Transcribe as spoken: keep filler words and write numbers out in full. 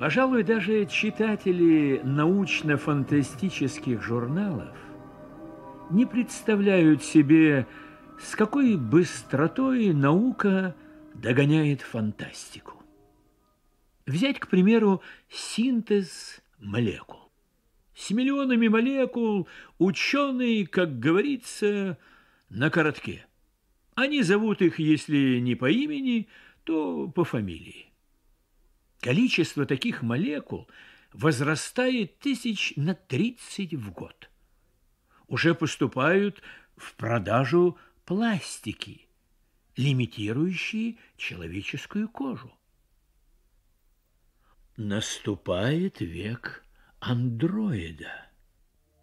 Пожалуй, даже читатели научно-фантастических журналов не представляют себе, с какой быстротой наука догоняет фантастику. Взять, к примеру, синтез молекул. С миллионами молекул ученые, как говорится, на коротке. Они зовут их, если не по имени, то по фамилии. Количество таких молекул возрастает тысяч на тридцать в год. Уже поступают в продажу пластики, лимитирующие человеческую кожу. Наступает век андроида.